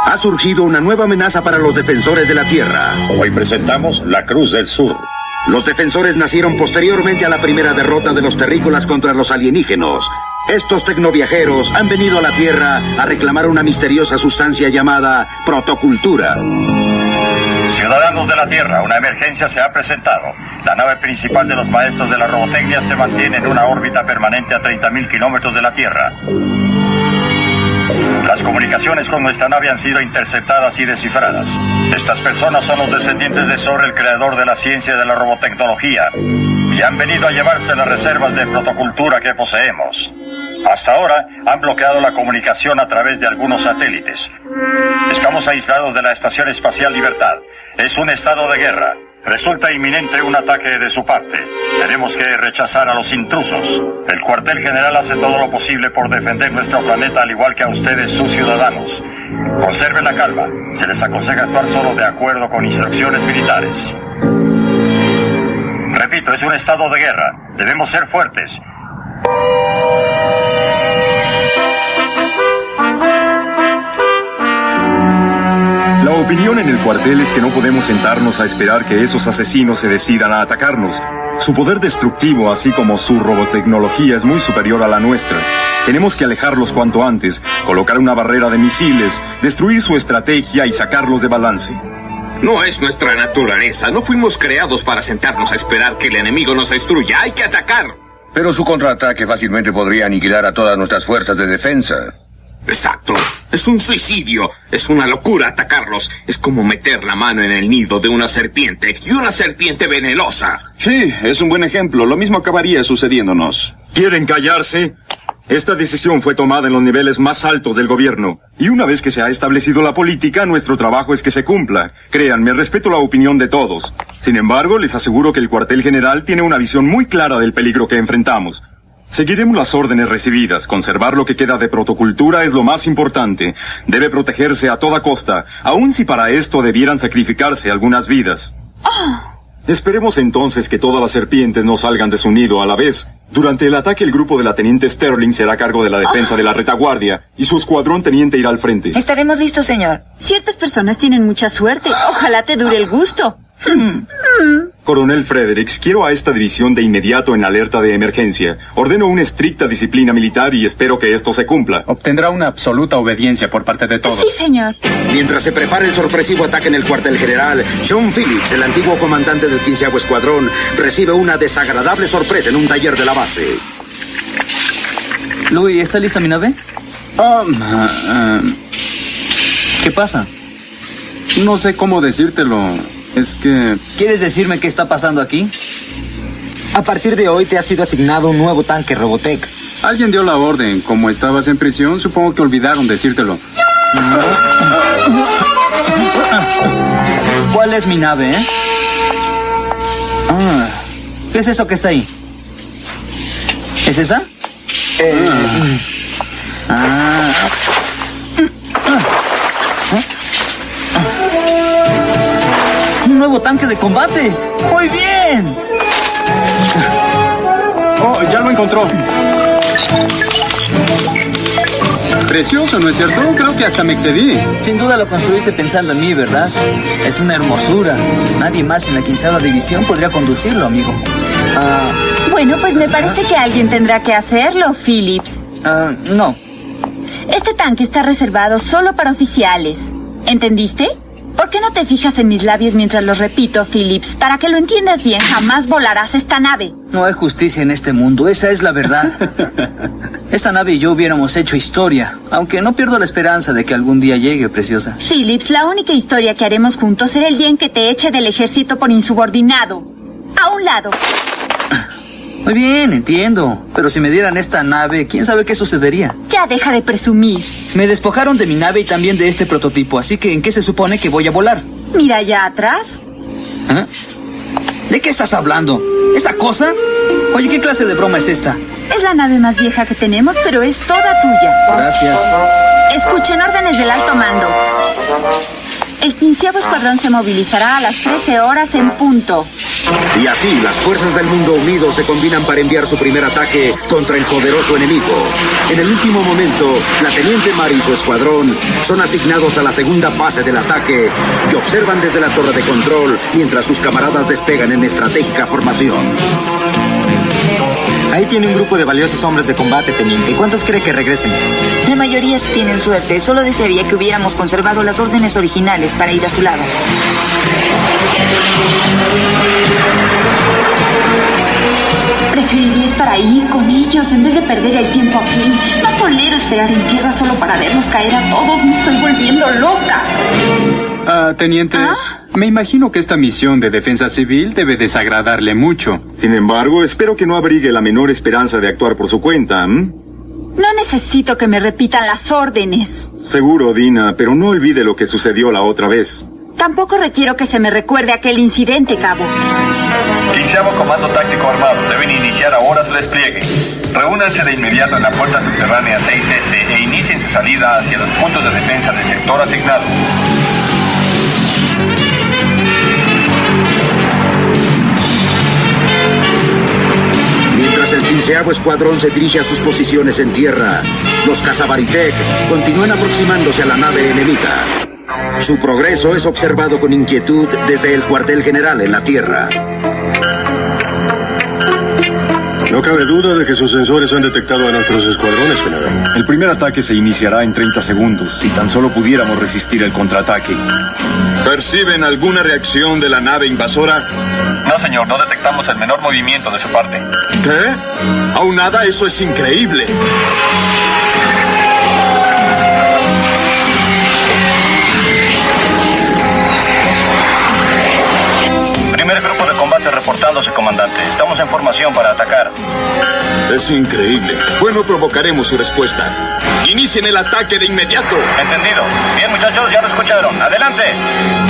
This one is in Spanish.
Ha surgido una nueva amenaza para los defensores de la Tierra. Hoy presentamos la Cruz del Sur. Los defensores nacieron posteriormente a la primera derrota de los terrícolas contra los alienígenos. Estos tecnoviajeros han venido a la Tierra a reclamar una misteriosa sustancia llamada protocultura. Ciudadanos de la Tierra, una emergencia se ha presentado. La nave principal de los maestros de la robotecnia se mantiene en una órbita permanente a 30.000 kilómetros de la Tierra. Las comunicaciones con nuestra nave han sido interceptadas y descifradas. Estas personas son los descendientes de Zor, el creador de la ciencia y de la robotecnología, y han venido a llevarse las reservas de protocultura que poseemos. Hasta ahora han bloqueado la comunicación a través de algunos satélites. Estamos aislados de la Estación Espacial Libertad. Es un estado de guerra. Resulta inminente un ataque de su parte. Tenemos que rechazar a los intrusos. El cuartel general hace todo lo posible por defender nuestro planeta, al igual que a ustedes, sus ciudadanos. Conserven la calma. Se les aconseja actuar solo de acuerdo con instrucciones militares. Repito, es un estado de guerra. Debemos ser fuertes. La opinión en el cuartel es que no podemos sentarnos a esperar que esos asesinos se decidan a atacarnos. Su poder destructivo, así como su robotecnología, es muy superior a la nuestra. Tenemos que alejarlos cuanto antes, colocar una barrera de misiles, destruir su estrategia y sacarlos de balance. No es nuestra naturaleza. No fuimos creados para sentarnos a esperar que el enemigo nos destruya. ¡Hay que atacar! Pero su contraataque fácilmente podría aniquilar a todas nuestras fuerzas de defensa. Exacto. Es un suicidio. Es una locura atacarlos. Es como meter la mano en el nido de una serpiente, y una serpiente venenosa. Sí, es un buen ejemplo. Lo mismo acabaría sucediéndonos. ¿Quieren callarse? Esta decisión fue tomada en los niveles más altos del gobierno. Y una vez que se ha establecido la política, nuestro trabajo es que se cumpla. Créanme, respeto la opinión de todos. Sin embargo, les aseguro que el cuartel general tiene una visión muy clara del peligro que enfrentamos. Seguiremos las órdenes recibidas. Conservar lo que queda de protocultura es lo más importante. Debe protegerse a toda costa, aun si para esto debieran sacrificarse algunas vidas. Esperemos entonces que todas las serpientes no salgan de su nido a la vez. Durante el ataque, el grupo de la teniente Sterling será a cargo de la defensa de la retaguardia, y su escuadrón teniente irá al frente. Estaremos listos, señor. Ciertas personas tienen mucha suerte. Ojalá te dure el gusto. Coronel Fredericks, quiero a esta división de inmediato en alerta de emergencia. Ordeno una estricta disciplina militar y espero que esto se cumpla. Obtendrá una absoluta obediencia por parte de todos. Sí, señor. Mientras se prepara el sorpresivo ataque en el cuartel general, Sean Phillips, el antiguo comandante del 15º Escuadrón, recibe una desagradable sorpresa en un taller de la base. Louis, ¿está lista mi nave? ¿Qué pasa? No sé cómo decírtelo. Es que... ¿Quieres decirme qué está pasando aquí? A partir de hoy te ha sido asignado un nuevo tanque Robotech. Alguien dio la orden. Como estabas en prisión, supongo que olvidaron decírtelo. ¿Cuál es mi nave, ¿Qué es eso que está ahí? ¿Es esa? ¡Un nuevo tanque de combate! ¡Muy bien! Oh, ya lo encontró. Precioso, ¿no es cierto? Creo que hasta me excedí. Sin duda lo construiste pensando en mí, ¿verdad? Es una hermosura. Nadie más en la 15ª división podría conducirlo, amigo. Bueno, pues me parece que alguien tendrá que hacerlo, Phillips. No. Este tanque está reservado solo para oficiales. ¿Entendiste? ¿Por qué no te fijas en mis labios mientras los repito, Phillips? Para que lo entiendas bien, jamás volarás esta nave. No hay justicia en este mundo, esa es la verdad. Esta nave y yo hubiéramos hecho historia, aunque no pierdo la esperanza de que algún día llegue, preciosa. Phillips, la única historia que haremos juntos será el día en que te eche del ejército por insubordinado. A un lado. Muy bien, entiendo. Pero si me dieran esta nave, ¿quién sabe qué sucedería? Ya deja de presumir. Me despojaron de mi nave y también de este prototipo, así que ¿en qué se supone que voy a volar? Mira allá atrás. ¿De qué estás hablando? ¿Esa cosa? Oye, ¿qué clase de broma es esta? Es la nave más vieja que tenemos, pero es toda tuya. Gracias. Escuchen órdenes del alto mando. El 15º escuadrón se movilizará a las 13 horas en punto. Y así, las fuerzas del mundo unido se combinan para enviar su primer ataque contra el poderoso enemigo. En el último momento, la Teniente Mari y su escuadrón son asignados a la segunda fase del ataque y observan desde la torre de control mientras sus camaradas despegan en estratégica formación. Ahí tiene un grupo de valiosos hombres de combate, teniente. ¿Cuántos cree que regresen? La mayoría sí tienen suerte. Solo desearía que hubiéramos conservado las órdenes originales para ir a su lado. Preferiría estar ahí con ellos en vez de perder el tiempo aquí. No tolero esperar en tierra solo para verlos caer a todos. Me estoy volviendo loca. Teniente, me imagino que esta misión de defensa civil debe desagradarle mucho. Sin embargo, espero que no abrigue la menor esperanza de actuar por su cuenta, ¿m? No necesito que me repitan las órdenes. Seguro, Dina, pero no olvide lo que sucedió la otra vez. Tampoco requiero que se me recuerde aquel incidente, cabo. 15º Comando Táctico Armado. Deben iniciar ahora su despliegue. Reúnanse de inmediato en la puerta subterránea 6 Este e inicien su salida hacia los puntos de defensa del sector asignado. Mientras el 15º escuadrón se dirige a sus posiciones en tierra, los Cazabaritek continúan aproximándose a la nave enemiga. Su progreso es observado con inquietud desde el cuartel general en la tierra. No cabe duda de que sus sensores han detectado a nuestros escuadrones, general. El primer ataque se iniciará en 30 segundos, si tan solo pudiéramos resistir el contraataque. ¿Perciben alguna reacción de la nave invasora? No, señor, no detectamos el menor movimiento de su parte. ¿Qué? ¿Aún nada? Eso es increíble. Primer grupo de combate reportándose, comandante. Estamos en formación para atacar. Es increíble. Bueno, provocaremos su respuesta. Inicien el ataque de inmediato. Entendido. Bien, muchachos, ya lo escucharon. ¡Adelante!